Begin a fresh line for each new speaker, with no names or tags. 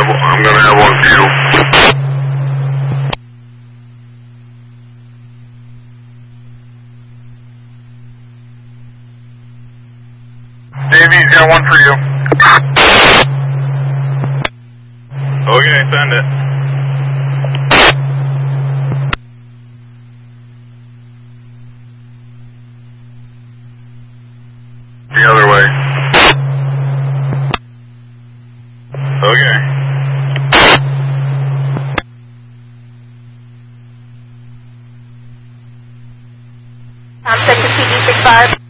gonna have one for you. Davy's got one for you. Okay, send it. The other way. Okay.
Sounds like the CD65.